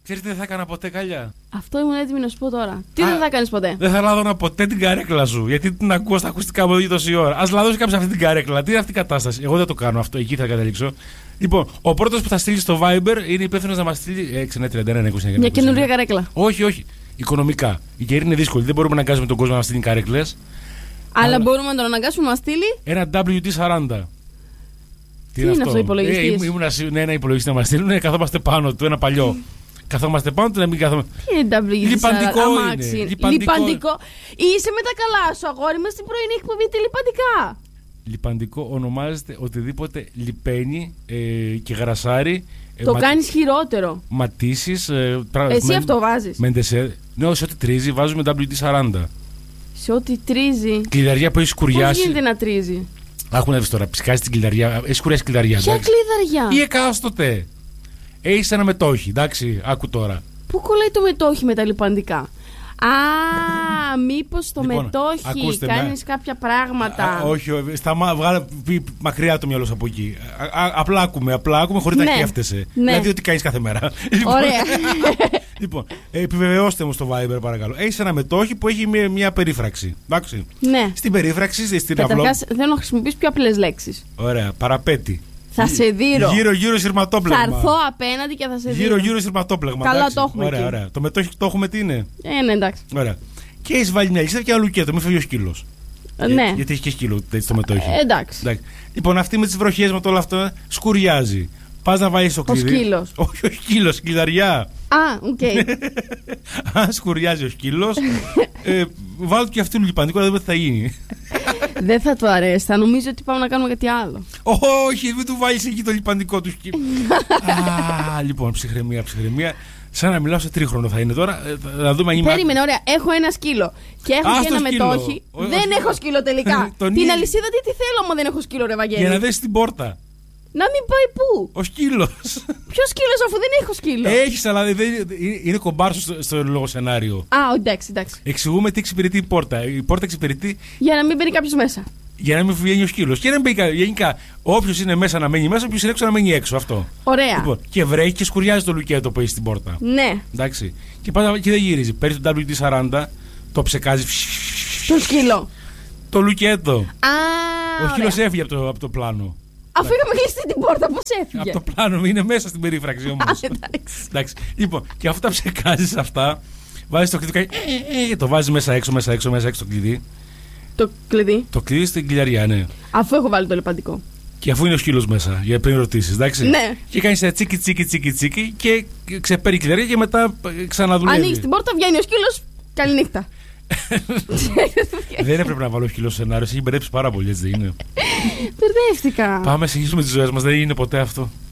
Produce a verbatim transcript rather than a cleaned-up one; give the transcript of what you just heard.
Ξέρετε τι θα έκανα ποτέ, Καλιά? Αυτό ήμουν έτοιμη να σου πω τώρα. Τι Α, δεν θα κάνεις ποτέ? Δεν θα λάδωνα ποτέ την καρέκλα σου. Γιατί την ακούω στα ακουστικά μου εδώ τόση ώρα. Ας λαδώσει κάποιος αυτή την καρέκλα. Τι είναι αυτή η κατάσταση? Εγώ δεν το κάνω αυτό. Εκεί θα καταλήξω. Λοιπόν, ο πρώτος που θα στείλει στο Viber είναι υπεύθυνος να μας στείλει έξι εννιά τριάντα ένα είκοσι εννιά. Μια καινούργια καρέκλα. Όχι, όχι. Οικονομικά. Η καιρή είναι δύσκολη. Δεν μπορούμε να αγκάζουμε τον κόσμο να μας στείλει καρέκλες. Αλλά, Αλλά μπορούμε να τον αναγκάσουμε να μας στείλει ένα ντάμπλιου ντι σαράντα. Τι είναι αυτό, υπολογιστής? Ε, ήμουν ναι, ένα υπολογιστή να μας στείλουν. Ναι, καθόμαστε πάνω του, ένα παλιό. Καθόμαστε πάνω του, να μην καθόμαστε. Τι είναι ντάμπλιου ντι σαράντα? Λιπαντικό Αμάξι. είναι. Λιπαντικό. Λιπαντικό. Είσαι με τα καλά σου, αγόρι μας, στην πρωινή εκπομπή τι λιπαντικά. Λιπαντικό ονομάζεται οτιδήποτε λιπαίνει ε, και γρασάρι. Το μα... κάνεις χειρότερο. Ματίσεις. Ε, πρα... Εσύ με... αυτό βάζεις? Μεντεσέ. Ναι, σε ό,τι τρίζει βάζουμε ντάμπλιου ντι σαράντα. Σε ό,τι τρίζει. Κλειδαριά που έχει σκουριάσει. Πώς γίνεται να τρίζει? Άκου να δεις τώρα, ψηκάζει την κλειδαριά. Έχει σκουριάσει κλειδαριά. Ποια κλειδαριά? Ή εκάστοτε. Έχει ένα μετόχι, εντάξει, άκου τώρα. Πού κολλάει το μετόχι με τα λιπαντικά? Α, μήπως το Λοιπόν, μετόχι κάνεις με... κάποια πράγματα. Α, όχι, όχι, σταμά, βγάλε μακριά το μυαλό σου από εκεί. Α, α, απλά άκουμε, απλά άκουμε χωρίς ναι, να σκέφτεσαι. Ναι. Δηλαδή ότι κάνεις κάθε μέρα. Ωραία. Λοιπόν, επιβεβαιώστε μου στο Viber παρακαλώ. Έχεις ένα μετόχι που έχει μια, μια περίφραξη. Εντάξει. Ναι. Στην περίφραξη, στην αυλό. Καταρχάς θέλω να χρησιμοποιείς πιο απλές λέξεις. Ωραία, παραπέτη. Θα σε δείρω. Γύρω-γύρω σειρματόπλεγμα. Θα έρθω απέναντι και θα σε δείρω. Γύρω-γύρω σειρματόπλεγμα. Καλά, εντάξει. το έχουμε. Ωραία, εκεί. ωραία. Το μετόχι το έχουμε τι είναι? Ε, ναι, εντάξει. Ωραία. Και έχει βάλει μια λίστα και ένα λουκέτο, μην φεύγει ο σκύλος. Ε, Για, ναι. γιατί έχει και σκύλο στο μετόχι. Ε, εντάξει. εντάξει. Λοιπόν, αυτή με τις βροχές με το όλο αυτό σκουριάζει. Πας να βάλεις το κλειδί. Ο σκύλος. Όχι, ο σκύλος, κλειδαριά. Α, οκ. Okay. Αν σκουριάζει ο σκύλος, ε, βάλω και αυτού λιπαντικό να δούμε τι θα γίνει. Δεν θα του αρέσει, θα νομίζω ότι πάμε να κάνουμε κάτι άλλο. Όχι, μην του βάλεις εκεί το λιπαντικό του σκύλου. Α, λοιπόν, ψυχραιμία, ψυχραιμία. Σαν να μιλάω σε τρίχρονο θα είναι τώρα. Να δούμε αν είμαι. Περίμενε, ωραία. Έχω ένα σκύλο. Και έχω Α, και ένα σκύλο. μετόχι. Ο, ο, δεν ο, έχω σκύλο τελικά. Τον Την ή... αλυσίδα τι, τι θέλω άμα δεν έχω σκύλο, ρε Βαγγέλη. Για να δεις την πόρτα. Να μην πάει πού? Ο σκύλος. Ποιο σκύλο αφού δεν έχω σκύλο? Έχεις, αλλά δεν, είναι κομπάρσο στο, στο λόγο σενάριο. Α, εντάξει, εντάξει. Εξηγούμε τι εξυπηρετεί η πόρτα. Η πόρτα εξυπηρετεί. Για να μην μπαίνει κάποιο μέσα. Για να μην βγαίνει ο σκύλος. Και να μην μπαίνει γενικά. Όποιος είναι μέσα να μένει μέσα, όποιος είναι έξω να μένει έξω. Αυτό. Ωραία. Λοιπόν, και βρέχει και σκουριάζει το λουκέτο που έχει στην πόρτα. Ναι. Εντάξει. Και, πάντα, και δεν γυρίζει. Παίρνει το ντάμπλιου ντι σαράντα, το ψεκάζει. Το σκύλο. Το λουκέτο. Α, ο σκύλος έφυγε από το, από το πλάνο. Αφού είχαμε κλείσει την πόρτα, πώς έφυγε? Από το πλάνο, είναι μέσα στην περίφραξη όμως. Εντάξει. Λοιπόν, και αφού τα ψεκάζει αυτά, βάζει το κλειδί. Ε, ε, το βάζει μέσα έξω, μέσα έξω, μέσα έξω το κλειδί. Το κλειδί. Το κλειδί στην κλειδαριά, ναι. Αφού έχω βάλει το λιπαντικό. Και αφού είναι ο σκύλος μέσα, για πριν ρωτήσεις, εντάξει. Ναι. Και κάνει ένα τσίκι, τσίκι, τσίκι, τσίκι και ξεπέρει η κλειδαριά και μετά ξαναδουλεύει. Ανοίγει την πόρτα, βγαίνει ο σκύλος. Καληνύχτα. Δεν έπρεπε να βάλω σκύλο σενάριο, έχει μπερδέψει πάρα πολύ, έτσι δεν είναι? Μπερδεύτηκα. Πάμε, συνεχίσουμε τις ζωές μας, δεν είναι ποτέ αυτό.